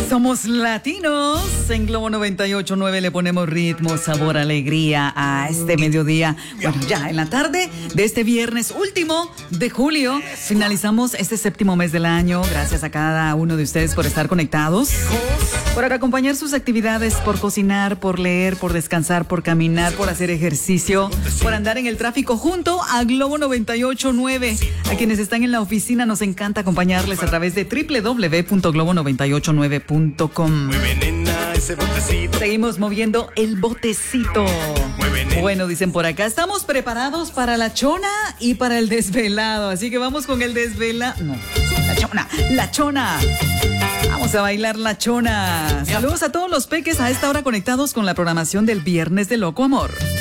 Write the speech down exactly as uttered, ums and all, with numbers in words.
Somos latinos. En Globo noventa y ocho punto nueve le ponemos ritmo, sabor, alegría a este mediodía. Bueno, ya en la tarde de este viernes último de julio finalizamos este séptimo mes del año. Gracias a cada uno de ustedes por estar conectados, por acompañar sus actividades, por cocinar, por leer, por descansar, por caminar, por hacer ejercicio, por andar en el tráfico junto a Globo noventa y ocho punto nueve. A quienes están en la oficina nos encanta acompañarles a través de doble u doble u doble u punto globo noventa y ocho nueve punto com. Seguimos moviendo el botecito. Bueno, dicen por acá, estamos preparados para la chona y para el desvelado. Así que vamos con el desvelado. No, la chona, la chona. Vamos a bailar la chona. Saludos a todos los peques a esta hora conectados con la programación del Viernes de Loco Amor.